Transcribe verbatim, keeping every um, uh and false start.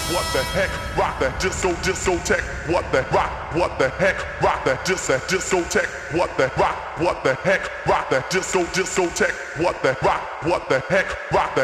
what the heck, rock that disco discotheque, what the rock, what the heck, rock that dis that discotheque, what the rock, what the heck, rock that disco discotheque, what the rock, what the heck, rock that